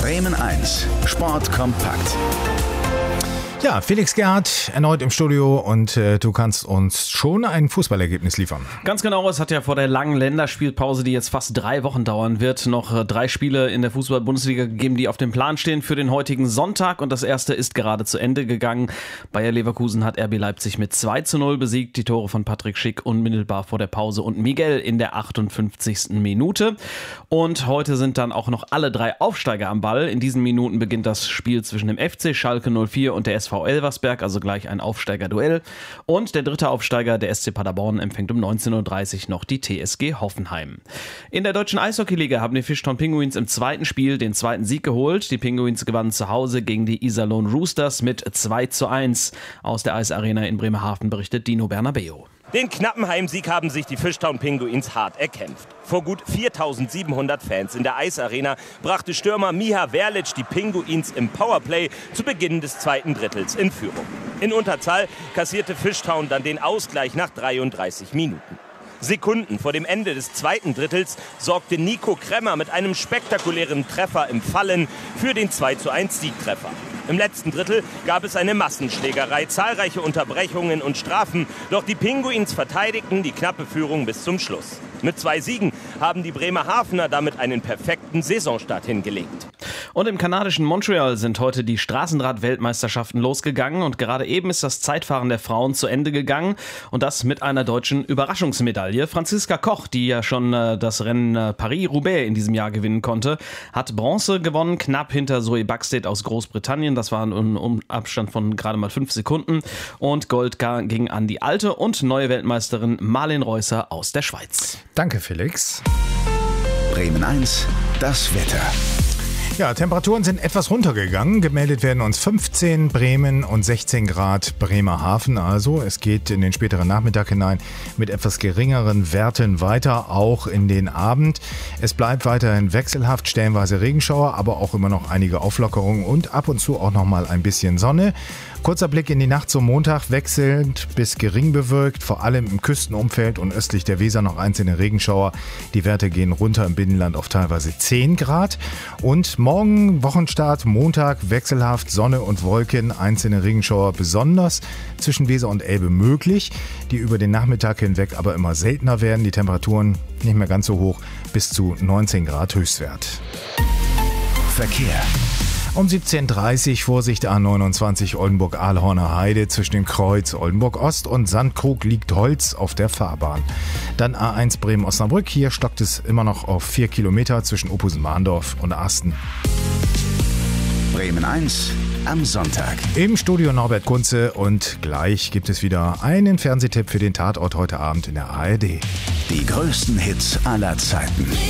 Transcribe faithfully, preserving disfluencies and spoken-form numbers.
Bremen eins, Sport kompakt. Ja, Felix Gerhardt erneut im Studio und äh, du kannst uns schon ein Fußballergebnis liefern. Ganz genau, es hat ja vor der langen Länderspielpause, die jetzt fast drei Wochen dauern wird, noch äh, drei Spiele in der Fußball-Bundesliga gegeben, die auf dem Plan stehen für den heutigen Sonntag, und das erste ist gerade zu Ende gegangen. Bayer Leverkusen hat R B Leipzig mit zwei zu null besiegt, die Tore von Patrick Schick unmittelbar vor der Pause und Miguel in der achtundfünfzigsten Minute. Und heute sind dann auch noch alle drei Aufsteiger am Ball. In diesen Minuten beginnt das Spiel zwischen dem F C Schalke null vier und der S V Elversberg, also gleich ein Aufsteigerduell. Und der dritte Aufsteiger, der S C Paderborn, empfängt um neunzehn Uhr dreißig noch die T S G Hoffenheim. In der deutschen Eishockeyliga haben die Fishtown Pinguins im zweiten Spiel den zweiten Sieg geholt. Die Pinguins gewannen zu Hause gegen die Iserlohn Roosters mit zwei zu eins. Aus der Eisarena in Bremerhaven berichtet Dino Bernabeo. Den knappen Heimsieg haben sich die Fishtown Pinguins hart erkämpft. Vor gut viertausendsiebenhundert Fans in der Eisarena brachte Stürmer Miha Verlic die Pinguins im Powerplay zu Beginn des zweiten Drittels in Führung. In Unterzahl kassierte Fishtown dann den Ausgleich nach dreiunddreißig Minuten. Sekunden vor dem Ende des zweiten Drittels sorgte Nico Kremmer mit einem spektakulären Treffer im Fallen für den zwei zu eins Siegtreffer. Im letzten Drittel gab es eine Massenschlägerei, zahlreiche Unterbrechungen und Strafen, doch die Pinguins verteidigten die knappe Führung bis zum Schluss. Mit zwei Siegen haben die Bremerhavener damit einen perfekten Saisonstart hingelegt. Und im kanadischen Montreal sind heute die Straßenrad-Weltmeisterschaften losgegangen und gerade eben ist das Zeitfahren der Frauen zu Ende gegangen und das mit einer deutschen Überraschungsmedaille. Franziska Koch, die ja schon äh, das Rennen äh, Paris-Roubaix in diesem Jahr gewinnen konnte, hat Bronze gewonnen, knapp hinter Zoe Buxted aus Großbritannien. Das war ein um Abstand von gerade mal fünf Sekunden. Und Gold ging an die alte und neue Weltmeisterin Marlen Reusser aus der Schweiz. Danke, Felix. Bremen eins, das Wetter. Ja, Temperaturen sind etwas runtergegangen. Gemeldet werden uns fünfzehn Bremen und sechzehn Grad Bremerhaven. Also es geht in den späteren Nachmittag hinein mit etwas geringeren Werten weiter, auch in den Abend. Es bleibt weiterhin wechselhaft, stellenweise Regenschauer, aber auch immer noch einige Auflockerungen und ab und zu auch noch mal ein bisschen Sonne. Kurzer Blick in die Nacht zum Montag, wechselnd bis gering bewölkt, vor allem im Küstenumfeld und östlich der Weser noch einzelne Regenschauer. Die Werte gehen runter im Binnenland auf teilweise zehn Grad. Und morgen Wochenstart, Montag, wechselhaft, Sonne und Wolken, einzelne Regenschauer besonders zwischen Weser und Elbe möglich, die über den Nachmittag hinweg aber immer seltener werden. Die Temperaturen nicht mehr ganz so hoch, bis zu neunzehn Grad Höchstwert. Verkehr. Um siebzehn Uhr dreißig Vorsicht A neunundzwanzig Oldenburg-Ahlhorner Heide zwischen dem Kreuz Oldenburg-Ost und Sandkrug liegt Holz auf der Fahrbahn. Dann A eins Bremen-Osnabrück, hier stockt es immer noch auf vier Kilometer zwischen Ophusen-Mahndorf und Asten. Bremen eins am Sonntag. Im Studio Norbert Kunze und gleich gibt es wieder einen Fernsehtipp für den Tatort heute Abend in der A R D. Die größten Hits aller Zeiten.